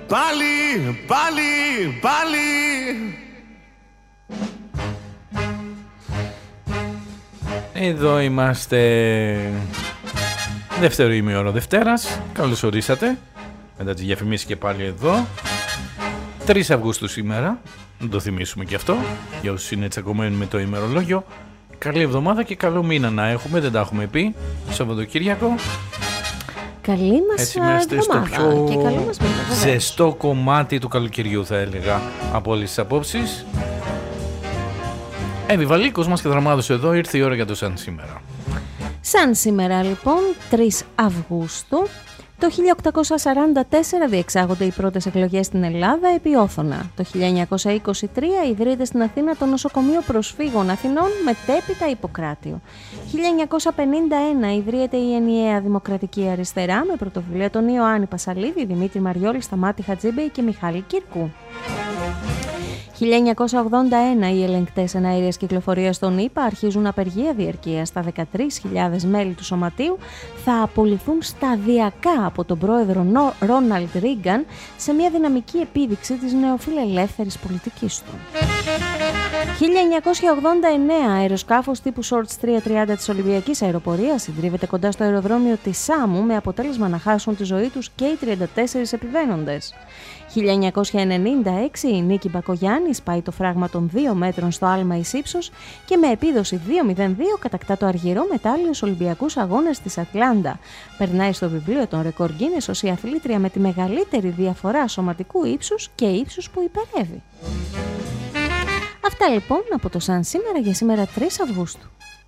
πάλι. Εδώ είμαστε. Δεύτερο ημίωρο Δευτέρας. Καλώς ορίσατε. Μετά τις διαφημίσεις και πάλι εδώ. 3 Αυγούστου σήμερα. Να το θυμίσουμε και αυτό. Για όσους είναι τσακωμένοι με το ημερολόγιο. Καλή εβδομάδα και καλό μήνα να έχουμε. Δεν τα έχουμε πει. Σαββατοκύριακο. Καλή μας εβδομάδα στο πιο και καλό μας μήνα, ζεστό κομμάτι του καλοκαιριού, θα έλεγα, από όλες τις απόψεις. Βαλίκος μας και δραμάδος εδώ, ήρθε η ώρα για το σαν σήμερα. Σαν σήμερα λοιπόν, 3 Αυγούστου, το 1844 διεξάγονται οι πρώτες εκλογές στην Ελλάδα επί Όθωνα. Το 1923 ιδρύεται στην Αθήνα το Νοσοκομείο Προσφύγων Αθηνών, μετέπειτα Ιπποκράτιο. 1951 ιδρύεται η Ενιαία Δημοκρατική Αριστερά με πρωτοβουλία τον Ιωάννη Πασαλίδη, Δημήτρη Μαριόλη, Σταμάτη Χατζήμπεϊ και Μιχάλη Κύρκου. 1981 οι ελεγκτές εναέριας κυκλοφορίας στον ΗΠΑ αρχίζουν απεργία διαρκείας. Στα 13.000 μέλη του σωματείου θα απολυθούν σταδιακά από τον πρόεδρο Ρόναλντ Ρίγκαν σε μια δυναμική επίδειξη της νεοφιλελεύθερης πολιτικής του. 1989 αεροσκάφος τύπου Shorts 330 της Ολυμπιακής Αεροπορίας συντρίβεται κοντά στο αεροδρόμιο της Σάμου με αποτέλεσμα να χάσουν τη ζωή τους και οι 34 επιβαίνοντες. 1996 η Νίκη Μπακογιάννη σπάει το φράγμα των 2 μέτρων στο άλμα εις ύψος και με επίδοση 2-0-2 κατακτά το αργυρό μετάλλιο στους Ολυμπιακούς Αγώνες της Ατλάντα. Περνάει στο βιβλίο των ρεκόρ Γκίνες ως η αθλήτρια με τη μεγαλύτερη διαφορά σωματικού ύψους και ύψους που υπερεύει. Αυτά λοιπόν από το σαν σήμερα για σήμερα 3 Αυγούστου.